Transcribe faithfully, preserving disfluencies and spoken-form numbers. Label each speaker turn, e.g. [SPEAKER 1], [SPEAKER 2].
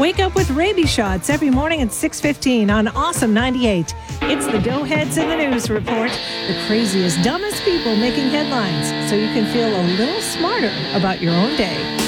[SPEAKER 1] Wake up with rabies shots every morning at six fifteen on Awesome ninety-eight. It's the Doughheads in the News Report, the craziest, dumbest people making headlines, so you can feel a little smarter about your own day.